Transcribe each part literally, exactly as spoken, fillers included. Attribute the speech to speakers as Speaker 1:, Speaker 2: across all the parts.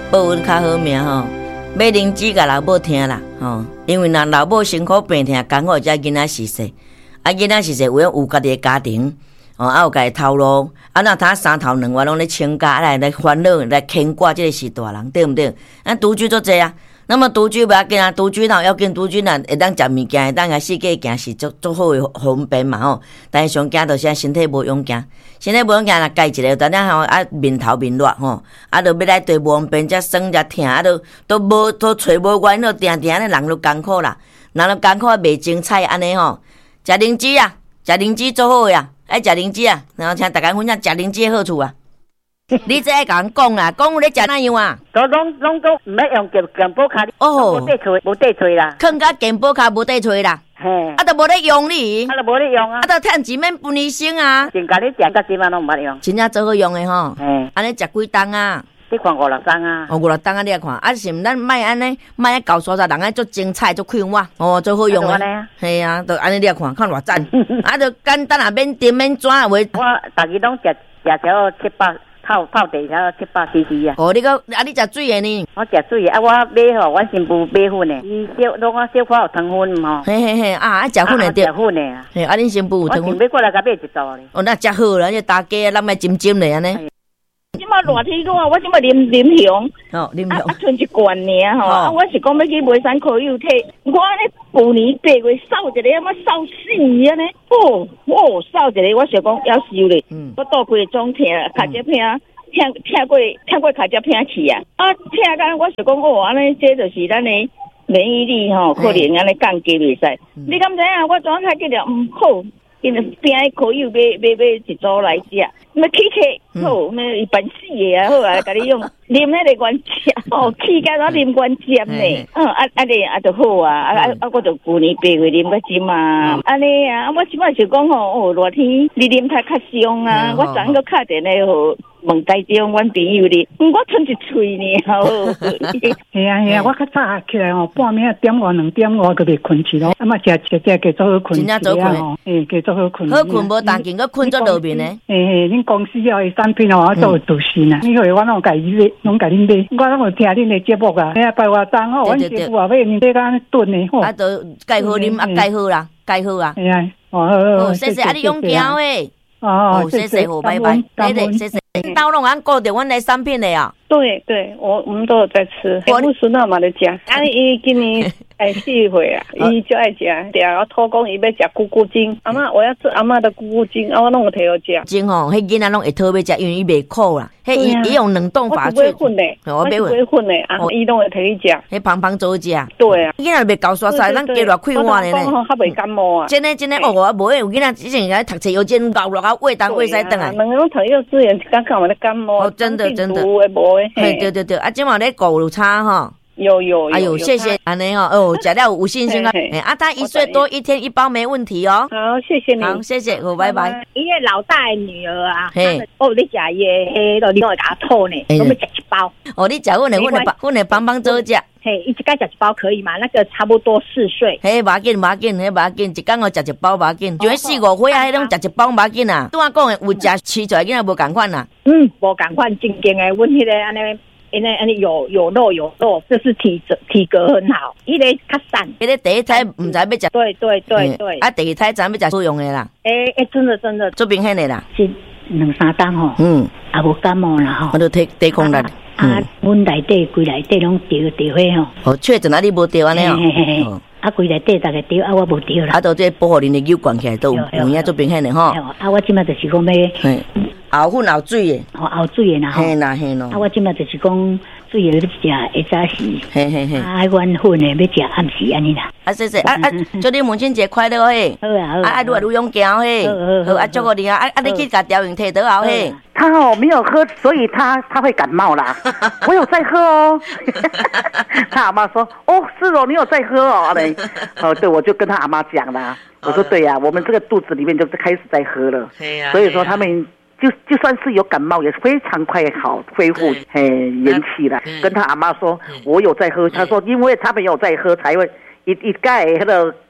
Speaker 1: 报恩较好命吼，买灵芝甲老母听啦吼，因为若老母辛苦病痛，刚好才囡仔是说，啊囡仔是说有有家己的家庭，哦啊有家己头路，啊那他三头两腕拢咧请假来来烦恼来牵挂，这个是大人对不对？啊独居做这啊。那么独居不要紧啊，独居哪要紧，独居哪会当食物件，会当甲世界行是足足好诶方便嘛吼。但是上惊就是身体无勇敢，身体无勇敢若家一个，等下吼啊面头面热吼，啊着要来对无方便，才酸才疼，啊着都无都找无原因，定定咧人都艰苦啦，人都艰苦卖精彩安尼吼，食灵芝啊，食灵芝做好呀，爱食灵芝啊，然后请大家分享食灵芝诶好处啊。你这爱甲人讲啦，讲有咧食哪样啊？
Speaker 2: 都拢拢都唔要用健健保卡，
Speaker 1: 哦，
Speaker 2: 无地吹，无地吹啦，
Speaker 1: 囥甲健保卡无地吹啦，
Speaker 2: 嘿，
Speaker 1: 啊，都无咧用你，
Speaker 2: 啊，都无咧用啊，
Speaker 1: 啊，都趁钱免分医生啊，
Speaker 2: 真甲你食到今晚拢唔捌用，
Speaker 1: 真正做好用诶吼，
Speaker 2: 嘿，
Speaker 1: 安尼食几档啊？
Speaker 2: 你看五六档啊，
Speaker 1: 哦，五六档啊，你来看，啊，是毋咱卖安尼，卖搞刷刷人安做精彩做快活，哦，做好用诶，系啊，都安尼你来看，看偌赞，啊，就简单啊，免点免转啊，话
Speaker 2: 我逐日拢食食条七八。泡泡茶条七八 C C 啊！
Speaker 1: 哦，你个啊，你食水的呢？
Speaker 2: 我食水的啊，我买吼，阮新妇买粉的，伊小拢我小可有糖粉吼。
Speaker 1: 嘿嘿嘿，啊，爱食粉的对。
Speaker 2: 食粉的啊。
Speaker 1: 嘿，啊，恁新妇有糖粉。
Speaker 2: 我买过来甲买一组咧。
Speaker 1: 哦，那食好啦，这大家咱卖浸浸咧安尼。
Speaker 3: 即马热天个啊，我即马啉啉香，
Speaker 1: 哦，啉香，
Speaker 3: 啊，剩一罐尔吼，啊，我是讲要去买山可油体，我咧旧年八月扫一个，我扫死啊呢，哦，哦，扫一个，我想讲要收咧，我倒规个钟疼，卡只疼。听听过听过卡只听起啊！啊，听干我是讲哦，安尼这就是咱的免疫力吼，可能安尼降低袂使。你敢知影？我昨下记了，嗯好，因为边个可以买买买一组来食，咪起起好，咪办死个啊好啊，甲你用啉迄个原汁哦，起甲我啉原汁呢，嗯啊啊你啊就好啊，啊啊啊我就旧年八月啉到即嘛，安尼啊，我即摆是讲吼哦热天你啉太较伤啊，我昨个敲电话吼。问台中阮朋友哩，我剩一喙呢，吼。
Speaker 4: 系啊系啊，我较早起来吼，半暝点外两点我就袂困去咯，啊嘛食食食加做好困，
Speaker 1: 真正做困
Speaker 4: 吼，诶加做好困。
Speaker 1: 好困无当紧，佮困做路面咧。
Speaker 4: 诶诶，恁公司哦，产品哦，我做有独信啊，因为我拢家己买，拢家己买，我拢有听恁的节目啊。哎呀，拜我张吼，阮媳妇啊，买面这个炖的吼。
Speaker 1: 啊，都盖好啉，啊盖好啦，盖好啊。
Speaker 4: 哎呀，
Speaker 1: 哦，谢谢啊，你用胶诶。
Speaker 4: 哦，
Speaker 1: 谢谢，好，拜拜，对对，谢谢。到拢俺顾着阮的产品的啊。
Speaker 5: 对对，我我们都有在吃，我不是那么的食。啊，伊今年哎四岁啊，伊就爱食，对啊，我托讲伊要食菇菇精，阿妈我要吃阿妈的菇菇精，啊我拢有摕好食。
Speaker 1: 精吼，迄囡仔拢会讨要食，因为伊袂苦啦。迄伊伊用冷冻法
Speaker 5: 去。我混嘞，我买混嘞，啊，伊拢会摕去食。
Speaker 1: 迄胖胖做食。
Speaker 5: 对啊。
Speaker 1: 囡仔袂搞刷刷，咱加落快活咧。
Speaker 5: 我较袂感冒啊。
Speaker 1: 真诶真诶，哦，我无有囡仔之前个读册幼稚园搞落啊，胃当胃塞顿啊。
Speaker 5: 两个拢读幼稚园，刚刚我的感冒。
Speaker 1: 哦，真的真的。
Speaker 5: 嘿，
Speaker 1: 对对对，啊，今晚咧狗有差哈。
Speaker 5: 有有，
Speaker 1: 哎呦，谢谢安尼哦，哦，食了有信心啊！哎，啊，他一岁多，一天一包没问题哦。
Speaker 5: 好，谢谢你，
Speaker 1: 好，谢谢，好，拜拜。
Speaker 3: 伊个老大的女儿啊，嘿，哦，你食伊个迄个，你我会甲吐呢，我要食一包。
Speaker 1: 哦，你食阮的，阮的，阮的帮帮做食。
Speaker 3: 嘿，一家食一包可以吗？那个差不多四岁。
Speaker 1: 嘿，无要紧，无要紧，嘿，无要紧，一工我食一包无要紧，就四五岁啊，迄种食一包无要紧啊。拄我讲的有食饲出来，囡仔无共款啦。
Speaker 3: 嗯，无共款，正经的，阮迄个安尼。因为安尼有有肉有肉，这是体质体格很好。伊个较散，
Speaker 1: 伊个第一胎唔知要食，
Speaker 3: 对对对对。
Speaker 1: 啊，第二胎知要食好用的啦。
Speaker 3: 诶诶，真的真的，
Speaker 1: 做明显的啦。
Speaker 4: 是两三档吼，
Speaker 1: 嗯，
Speaker 4: 啊无感冒啦吼。
Speaker 1: 我都抵抵抗力。
Speaker 4: 啊，阮内底规内底拢着着火吼。
Speaker 1: 哦，确诊啊，你无着安尼
Speaker 4: 哦。啊，规内底大概着，啊我无着啦。
Speaker 1: 啊，都这保护恁的油灌起来都有有影做明显的吼。
Speaker 4: 啊，我即马就是讲要。
Speaker 1: 熬粉熬水的，
Speaker 4: 哦熬水的啦
Speaker 1: 吼。嘿啦嘿咯。
Speaker 4: 啊，我即马就是讲。水要食，会早时，
Speaker 1: 嘿嘿嘿，
Speaker 4: 啊，阮粉的要食暗时安尼啦。
Speaker 1: 啊，谢谢，啊啊，祝你母亲节快乐嘿！
Speaker 4: 好啊好啊，
Speaker 1: 啊，愈来愈勇敢嘿！好啊，祝福你啊！啊啊，你去甲调用摕倒后嘿。
Speaker 2: 他哦没有喝，所以他他会感冒啦。我有在喝哦。他阿妈说：“哦，是哦，你有在喝哦。”嘞，哦，对，我就跟他阿妈讲啦。我说：“对呀、啊，我们这个肚子里面就是开始在喝了。”所以说他们。就就算是有感冒，也非常快好恢复，嘿，元气了。跟他阿妈说，我有在喝，他说因为他们有在喝，才会一一盖那个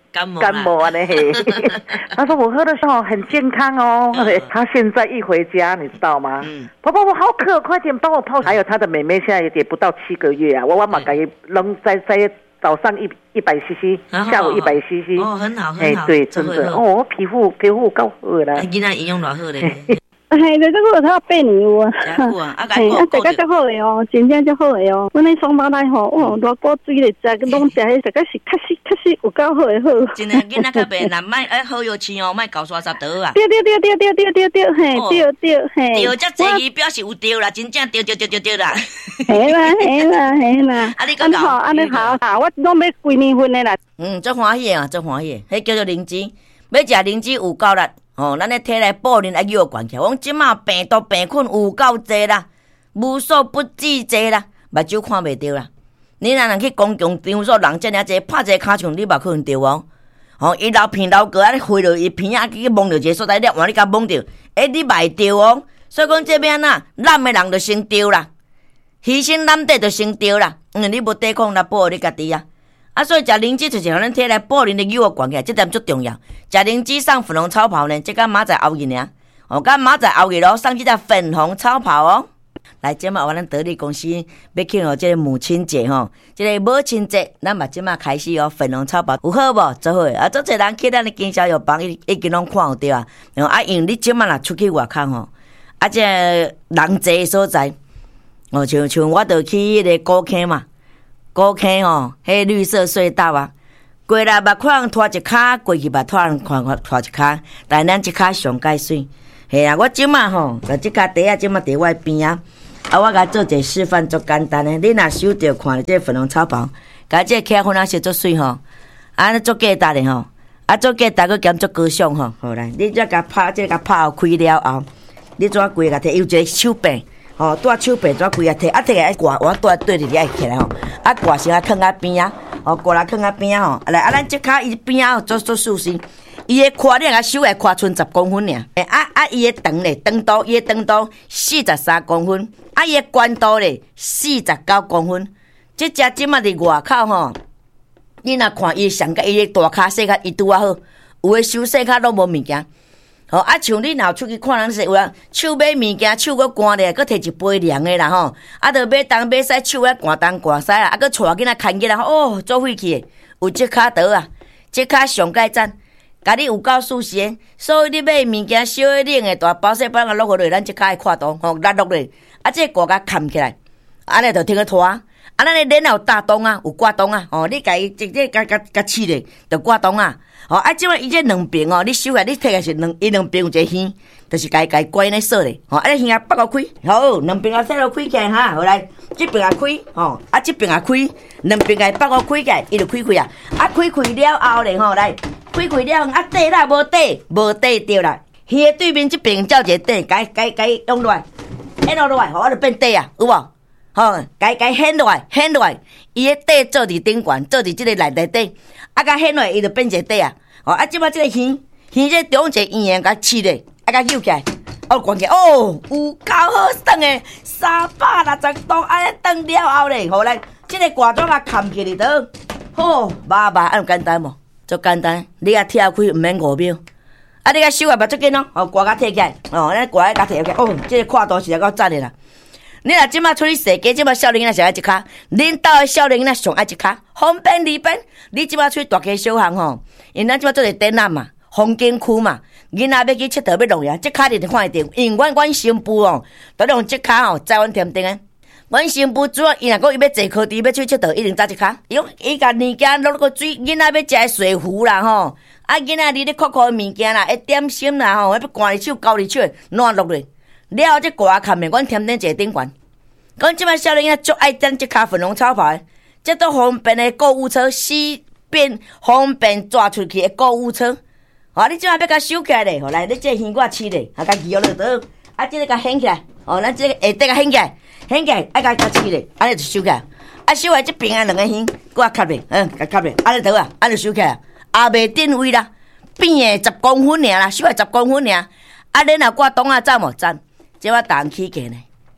Speaker 1: 感冒
Speaker 2: 感冒啊嘞。他说我喝的时候很健康哦。嗯、他现在一回家，你知道吗？嗯，婆婆我好渴，快点帮我泡。还有他的妹妹现在也不到七个月啊，我我马给扔在在。早上一一百 C C， 下午一百 C C，
Speaker 1: 哦，很好很好，
Speaker 2: 哎，对，真的，哦，我皮肤皮肤够好啦。
Speaker 1: 囡仔营养偌好咧。
Speaker 5: 哎，这个他八年有啊，
Speaker 1: 真好啊，啊，
Speaker 5: 哎，啊，这个真好的哦，真正真好的哦。阮那双胞胎吼，哦，偌补水咧食，拢食迄实在是确实确实有够好的好。
Speaker 1: 真诶，囡仔较白，若莫爱好药吃哦，莫搞刷刷刀啊。
Speaker 5: 对对对对对对对对，嘿，对对嘿。
Speaker 1: 对，遮济伊表示有对啦，真正对对对对对啦。
Speaker 5: 嘿啦嘿啦嘿啦，
Speaker 1: 啊，你讲好，
Speaker 5: 安尼好啊，我拢要几年份的啦。
Speaker 1: 嗯，足欢喜啊，足欢喜，迄叫做灵芝，要食灵芝有够力。哦，咱咧体内补能啊又悬起来，我讲即马病毒病菌有够济啦，无所不至济啦，目睭看袂到啦。你若能去公共场所，人遮尔济，拍一个骹枪，你嘛可能着哦。哦，伊老片老哥啊，你飞落伊片啊，去摸着一个所在，了换你甲摸着，诶、欸，你袂着哦。所以讲这边啊，懒的人就先着啦，牺牲懒得就先着啦。嗯，你无抵抗，来保护你家己啊。啊，所以食灵芝就是让咱体内补能的油啊悬起来，这点最重要。食灵芝送粉红草袍呢，这个明仔后日尔，哦，甲明仔后日咯，送这只粉红草袍哦。来，即马我咱得力公司要庆祝这个母亲节吼，这个母亲节，咱嘛即马开始哦，粉红草袍有好无？做好啊，做侪人去咱的经销药房已已经拢看有对啊。啊，因为你即马若出去外口吼，啊，这人济所在，哦，像像我着去迄个高坑嘛。高坑吼，迄绿色隧道啊，过来捌看人拖一骹，过去捌拖人看拖一骹，但咱即骹上介水。嘿啊，我即马吼，甲即骹底啊，即马伫我边啊，啊，我甲做一个示范，足简单诶。你若手着看这粉红草袍，甲这起粉啊是足水吼，啊，足简单诶吼，啊，足简单个兼足高尚吼。好来，你再甲拍，这甲拍开了后，你怎规甲摕有一个手柄。哦，带手柄怎规啊摕，啊摕来挂，我带对着你爱起来吼，啊挂先啊放啊边啊，哦挂来放啊边啊吼，来啊咱即骹伊边啊做做舒适，伊个胯你个手会胯剩十公分尔，啊啊伊个长咧长度，伊个长度四十三公分，啊伊个宽度咧四十九公分，即只即马伫外口吼，你若看伊上个伊个大骹细骹伊拄啊好，有诶手细骹拢无物件。吼、哦、啊，像你若出去看人说有人手买物件，手搁干咧，搁摕一杯凉诶啦吼，啊，着买东买西，手啊干东干西啦，啊，搁带囡仔牵起来，哦，做废去诶，有即骹倒啊，即骹上盖赞，甲你有够舒适诶，所以你买物件小诶冷诶，大包细包啊落落来，咱即骹会看到，吼、哦，拉落来，啊，这个挂甲牵起来，安尼着听个拖。啊，咱个脸有大洞啊，有挂洞啊，哦，你家己直接甲甲甲刺咧，着挂洞啊，哦，啊，即摆伊这两边哦，你手下你摕个是两，伊两边有一个耳，就是家家关咧锁咧，哦，啊，你耳啊拔个开，好，两边啊塞落开起来哈，好来，这边啊开，哦，啊，这边啊开，两边个拔个开起来，伊就开开啊，啊，开开了后咧，吼，来，开开了，啊，底啦无底，无底着啦，鱼的对面这边照一个底，该该该用落来，用落来，吼，啊，就变底啊，有无？吼，该该掀落来，掀落来，伊个底做伫顶悬，做伫即个内底底，啊，甲掀落来，伊就变一个底啊。哦，啊，即摆即个鱼，鱼这中一个圆甲刺咧，啊，甲扭起来，哦，关起来，哦，有够好耍诶，三百六十度，安尼转了后咧，好来，即个挂装啊，扛起嚟倒，好，麻麻，安简单无？足简单，你啊跳开毋免五秒，啊，你甲手也袂足紧咯，哦，挂甲摕起来，哦，咱挂甲摕起来，哦，即个跨度是够赞诶啦。你若即马出去踅街，即马少年仔上爱一骹，恁兜诶少年仔上爱一骹，方便利便。你即马出去大街小巷吼，因咱即马做者展览嘛，风景区嘛，囡仔要去佚佗要弄呀，即骹你就看得到。因阮阮新妇哦，都用即骹吼，在阮添丁诶。阮新妇主要伊若讲伊要坐柯池要出去佚佗，一定扎即骹。伊讲伊甲物件落个水，囡仔要食诶水壶啦吼，啊囡仔你咧酷酷诶物件啦，一点心啦吼，要赶入手交入手，烂落来。了后这挂看面，阮添顶一个顶悬。讲即摆少年仔足爱等即卡粉红草袍，这都方便的购物车，四边方便抓出去的购物车。哦，你即摆要甲收起来咧，好来，你这鱼我饲咧，啊，甲鱼落倒，啊，这个甲掀起来，哦，咱这个下底甲掀起来，掀起来，爱甲甲饲咧，安尼就收起来。啊，收起来这边啊两个鱼，搁啊卡咧，嗯，甲卡咧，安尼倒啊，安尼收起来，也袂定位啦，边的十公分尔啦，收来十公分尔。啊，恁若挂洞啊，赞无赞？即我打起价呢，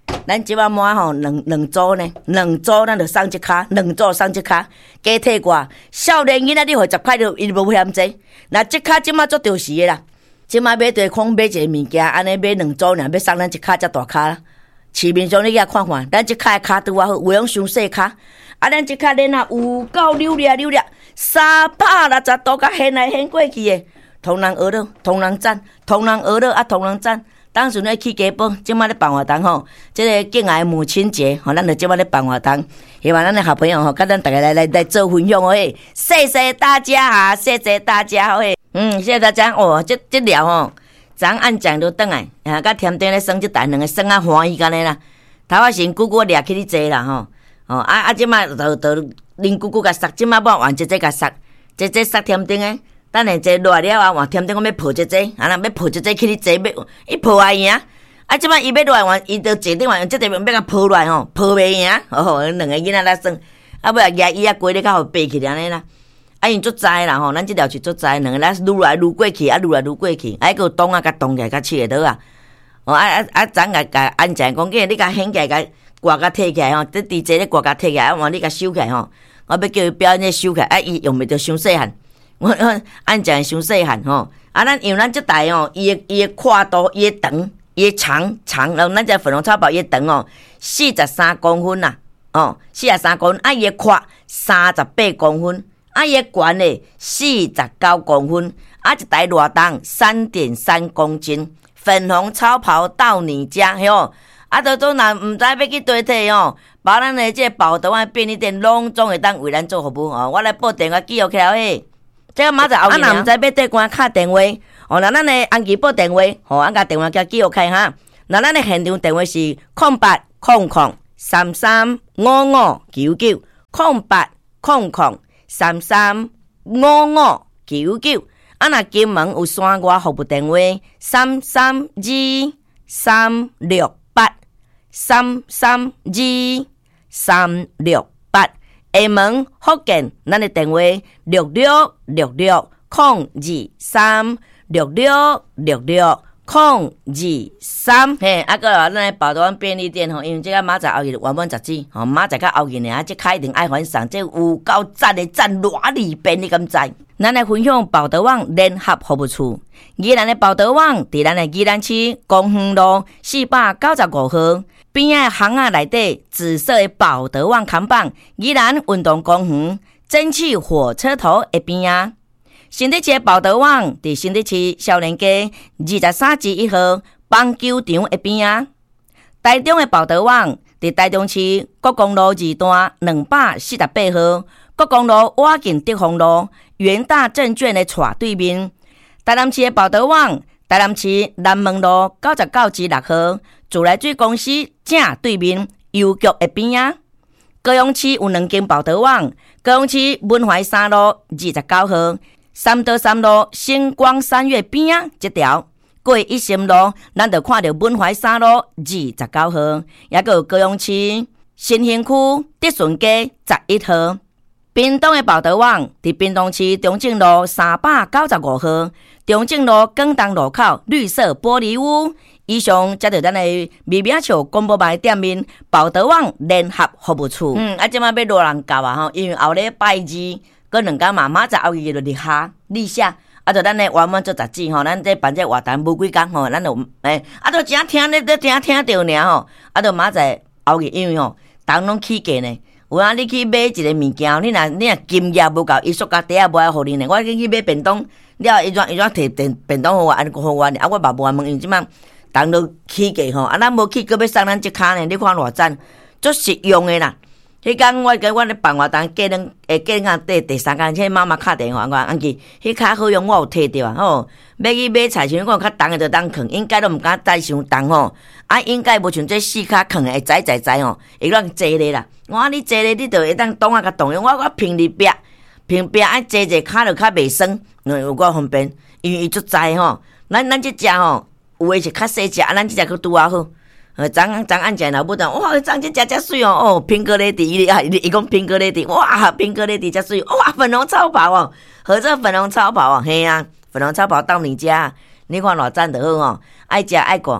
Speaker 1: 咱即摆满吼两两组呢，两组咱就送一卡，两组送一卡，加体挂。少年囡仔你互十块就伊无嫌济，那即卡即摆做着时的啦。即摆买地空买一个物件，安尼买两组尔，要送咱一卡遮大卡啦。市面上你甲看看，咱即卡的卡拄啊好，有用伤细卡。啊，咱即卡恁啊有够溜咧溜咧，三百六十度甲掀来掀过去的，同人学了，同人赞，同人学了啊，同人赞。当时咧去家宝，即摆咧办活动吼，即个敬爱母亲节吼，咱就即摆咧办活动，希望咱的好朋友吼，甲咱大家来来来做分享哦嘿，谢谢大家啊，谢谢大家哦嘿，嗯，谢谢大家哦，这这料吼，昨暗酱都转来，啊，甲甜甜咧生即蛋两个生啊欢喜干咧啦，头仔先姑姑掠去你坐啦吼。哦，啊啊！即摆就就恁姑姑甲杀，即摆要换姐姐甲杀，姐姐杀甜甜诶。等下坐落了啊，换甜甜讲要抱姐姐，啊那要抱姐姐去你坐，要伊抱啊赢。啊，即摆伊要落来换，伊就坐顶换，即个要甲抱落来吼，抱袂赢。哦，两个囡仔来算，啊尾啊举伊啊过咧，较互爬起安尼啦。啊因足知啦吼，咱即条是足知，两个来愈来愈过去，啊愈来愈过去，啊个动啊甲动起来，甲切倒啊。哦啊啊啊！咱甲甲安静讲，今日你甲掀起来甲。挂甲摕起来吼，这 D J 咧挂甲摕起来，我你甲收起来吼，我要叫伊表演咧收起来，啊伊用袂着伤细汉，我按讲伤细汉吼，啊咱因为咱这台吼，伊诶伊诶宽度、伊诶长、伊诶长长，然后咱这粉红草包伊诶长哦，四十三公分啦，哦，四十三公分，啊伊诶宽三十八公分，啊伊诶悬咧四十九公分，啊一台偌重三点三公斤，粉红超跑到你家吼。啊，都都若毋知要去堆摕吼，把咱的这个宝德湾便利店拢总会当为咱做服务哦。我来报电话记录起来嘿，这个马仔后面啊，若毋知要对官敲电话，哦，那咱的安琪报电话，吼，俺甲电话叫记录开哈。那咱的现场电话是空八空空三三五五九九空八空空三三五五九九。啊，若金门有山外服务电话三三二三六。三三二三六八，厦门福建，咱的电话六六六六空二三六六六六空二三。嘿，啊个咱的宝德湾便利店吼，因为这个明仔后日原本十指，吼明仔较后日呢，啊，这开一定爱还上，这有够赞的赞偌里边，你敢知？咱来分享宝德网联合服务处，宜兰的宝德网伫咱的宜兰市公园路四百九十五号。边仔巷仔内底紫色的宝德网看板，宜兰运动公园蒸汽火车头的边仔。新竹市的宝德网伫新竹市少年街二十三至一号棒球场的边仔。台中的宝德网伫台中市国公路二段两百四十八号，国公路瓦近德丰路元大证券的斜对面。台南市的宝德网，台南市南门路九十九至六号。自来水公司正对面邮局的边仔。高雄市有两间宝德网，高雄市文怀三路二十九号，三德三路星光三月边仔这条，过一心路，咱就看到文怀三路二十九号，也个有高雄市新兴区德顺街十一号。屏东的宝德网伫屏东市中正路三百九十五号，中正路广东路口绿色玻璃屋。以上才着咱的微名笑广播牌店面宝德网联合服务处。嗯，啊，即摆要落人教啊吼，因为后礼拜二搁两天嘛，马仔后日就立夏立夏，啊，着咱的原本做杂志吼，咱这办这活动无几工吼，咱就诶，啊，着真听咧，真听着尔吼，啊，着马仔后日因为吼，人拢起价呢。有啊，你去买一个物件，你若你若金额无够，伊塑胶袋啊无爱互你呢。我去买便当，了伊怎伊怎摕便便当互我，安尼互我呢？啊，我嘛无爱问，因为即摆。人都起价吼，啊，咱无去，搁要送咱一卡呢？你看偌赞，足实用的啦。迄天我跟我咧办活动，过两诶过两第第三天，迄妈妈敲电话我安记，迄卡好用，我有摕着啊吼。要去买菜，像讲较重的就当放，应该都毋敢载伤重吼。啊，应该无像这四卡放会载载载吼，会当坐咧啦。我讲你坐咧，你就会当动啊甲动用。我我平伫壁，平壁爱坐坐卡就较袂酸，有够方便，因为伊足载吼。咱咱即只吼。有诶是较细只，啊，咱即只佫拄啊好。呃，昨昨暗食老母讲，哇，昨即只遮水哦，哦，苹果雷迪，伊啊，伊讲苹果雷迪，哇，苹果雷迪遮水，哇，粉红超跑哦，合作粉红超跑哦，嘿啊，粉红超跑到你家，你看偌赞就好哦，爱食爱逛。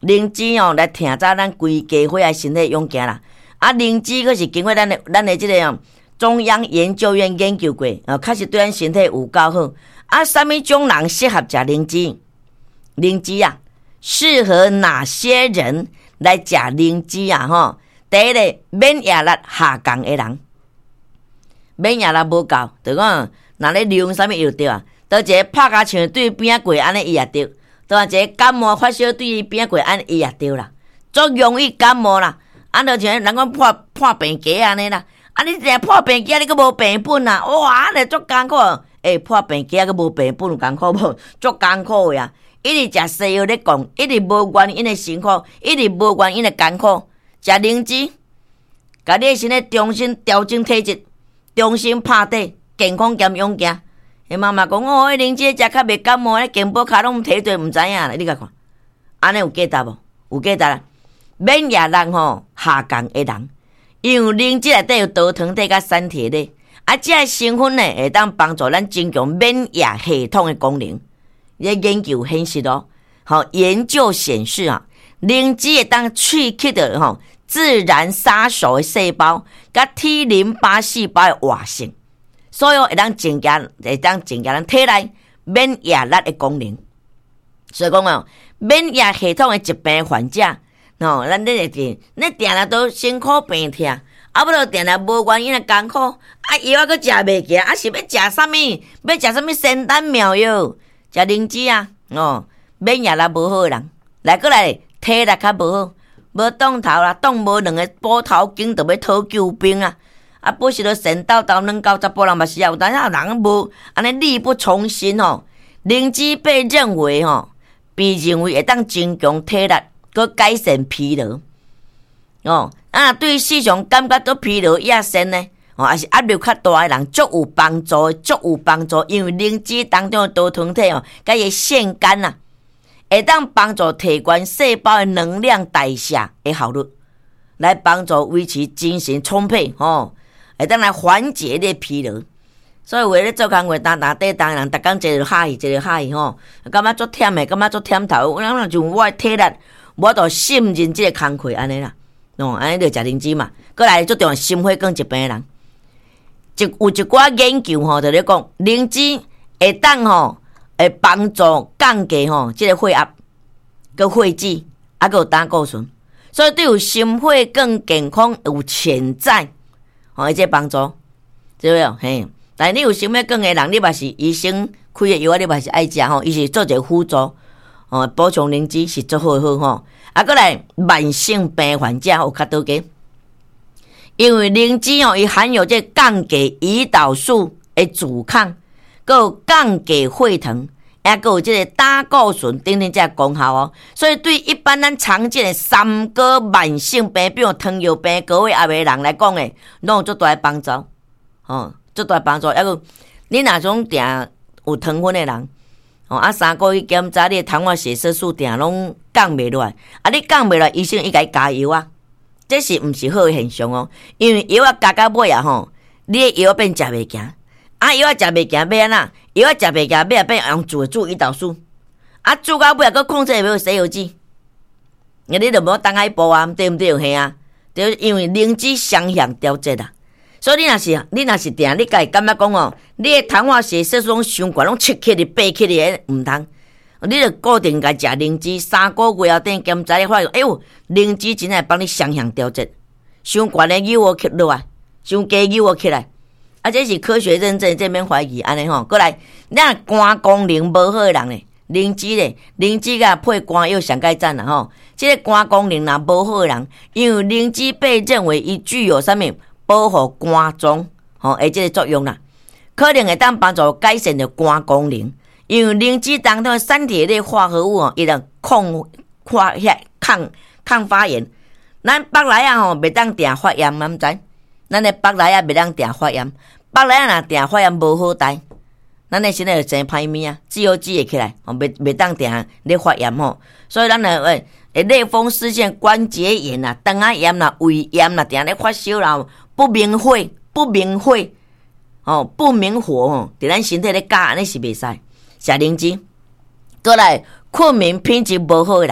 Speaker 1: 灵芝哦来听早咱规家伙的身体用行啦。啊，灵芝佫是经过咱的咱的即个哦中央研究院研究过，哦，确实对咱身体有够好。啊，什么种人适合食灵芝？灵芝啊，适合哪些人来食灵芝啊？吼，第一个免疫力下降的人，免疫力无够，就讲若咧利用什么药对啊？倒一个拍甲枪对边过安尼伊也对，倒一个感冒发烧对边过安尼伊也对啦，足容易感冒啦。啊，就像人讲破破病假安尼啦，啊，你定破病假你佫无病本啊？哇，安尼足艰苦。诶、欸，破病假佫无病本有艰苦无？足艰苦诶啊！一直食西药咧讲，一直无原因诶辛苦，一直无原因诶艰苦。食灵芝，甲你诶身体重新调整体质，重新拍底，健康兼勇行。诶，妈妈讲哦，迄灵芝食较袂感冒，迄健保卡拢摕做毋知影啦。你甲看，安尼有价值无？有价值啦。免疫力吼下降诶人，因为灵芝内底有豆糖体甲产铁咧。啊，这个成分呢，会当帮助咱增强免疫系统的功能。这研究显示咯，好研究显示啊，灵芝会当刺激的吼自然杀手的细胞，甲 T 淋巴细胞的活性，所以会当增加，会当增加咱体内免疫力的功能。所以讲哦，免疫系统的疾病患者，吼，咱咧定，咱定了都辛苦病痛。啊，不着定定无原因的艰苦，啊药啊，佫食袂起，啊是要食啥物？要食啥物仙丹妙药？食灵芝啊，哦，免疫力无好的人，来过来体力较无好，无动头啦，动无两个补头筋，就要讨救兵啊！啊，不是着神叨叨软到十甫人嘛是啊，有当下人无安尼力不从心哦。灵芝被认为吼，被认为会当增强体力，佮改善疲劳。哦，啊，对时常感觉到疲劳、亚身呢，哦，还是压力较大的人，足有帮助，足有帮助。因为灵芝当中的多糖体哦，甲伊腺苷呐，会当帮助提悬细胞的能量代谢的效率，来帮助维持精神充沛，哦，会当来缓解你疲劳。所以为咧做工课，打打底当人，逐工坐着哈伊，坐着哈伊吼，感觉足忝的，感觉足忝头。咱人就我体力，我都信任这个工课安尼啦。哦，安尼就食灵芝嘛，过来做重心血管疾病的人，一有一寡研究吼，就咧讲灵芝会当吼会帮助降低吼即个血压、个血脂，啊个有胆固醇，所以对有心血管健康有潜在吼一个帮助，对不对？嘿，但你有心血管的人，你嘛是医生开的药，你嘛是爱食吼，伊是做一个辅助。哦，补充灵芝是足好好吼，啊，过来慢性病患者有较多个，因为灵芝哦，伊含有这降低胰岛素的阻抗，佮有降低血糖，还佮有这个胆固醇等等这功效哦，所以对一般咱常见的三高慢性病，比如糖尿病、高血压的人来讲诶，拢有足大的帮助，哦，足大的帮助，还佮你若种定有糖分的人。哦，啊，三个月检查你的糖化血色素定拢降袂落来，啊，你降袂落来，医生伊甲伊加药啊，这是毋是好的现象哦？因为药啊加到尾啊吼，你的药变食袂行，啊，药啊食袂行要安怎？药啊食袂行，要变用注注胰岛素，啊，注到尾啊，佮控制袂好西药剂，你你就无当爱补啊，对毋对？嘿啊，就因为灵芝双向调节啦。所以你若是你若是定，你家感觉讲哦，你的糖化血色素拢伤悬，拢七克哩、八克哩，毋通。你着固定甲食灵芝，三个月后等检查你发现，哎呦，灵芝真系帮你双向调节，伤悬的油哦起落来，伤低油哦起来，啊，这是科学认证，这免怀疑安尼吼。过来，咱肝功能无好的人咧，灵芝咧，灵芝甲配肝药上盖赞啦吼。这个肝功能若无好的人，因为灵芝被认为伊具有啥物？保护肝脏，吼，诶，这个作用啦，可能会当帮助改善着肝功能。因为灵芝当中的三铁类化合物哦，伊能抗化抗抗发炎。咱北来啊吼，袂当定发炎，毋知？咱的北来啊袂当定发炎，北来啊若定发炎无好代，咱的身体就真歹命啊，自由基会起来，哦，袂袂当定咧发炎吼。所以咱诶诶，诶类风湿性关节炎啦、肠仔炎啦、胃炎啦，定咧发烧啦。不明火，不明火，哦，不明火哦，伫咱身体咧加安尼是袂使。食灵芝，过来困眠品质无好的人，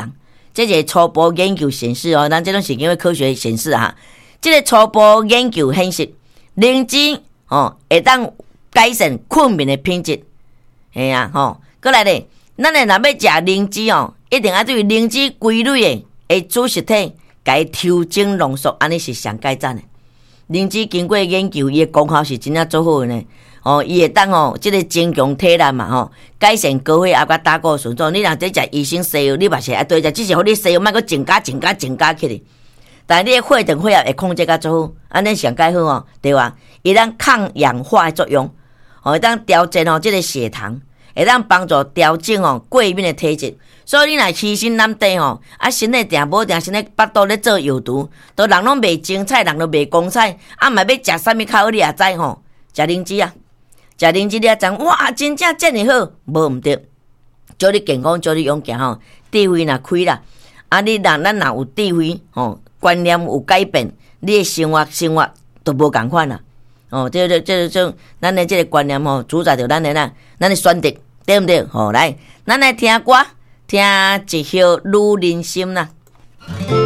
Speaker 1: 这个初步研究显示哦，咱这种是因为科学显示哈，这个初步研究显示，灵芝哦会当改善困眠的品质。嘿啊吼，过来咧，咱诶若要食灵芝哦，一定要对灵芝规律的诶主食体，该调整浓缩，安尼是上改赞的。灵芝经过研究，伊诶功效是真正做好呢。哦，伊会当哦，即、这个增强体力嘛吼，改善高血压甲胆固醇。种你若在食医生西药，你嘛是爱对食，只是互你西药莫阁增加、增加、增加起哩。但是你诶血糖血压会控制甲做好，安尼上改好哦，对吧？伊当抗氧化的作用，哦，会当调整哦，即、这个血糖，会当帮助调整哦过敏的体质。所以你若虚心难得吼，啊，身体定无定，身体腹肚咧做药毒，都人拢卖精彩，人都卖光彩，啊，嘛要食啥物较好，你也知吼，食灵芝啊。食灵芝你也知，哇，真正遮尔好，无毋对，祝你健康，祝你勇健吼，智慧若开啦，啊，你若咱若有智慧吼，观念有改变，你的生活生活都无共款啦，哦，这这这这，咱的这个观念吼，主宰着咱的咱咱的选择，对毋对？吼，来，咱来听歌，听一首《女人心》啦。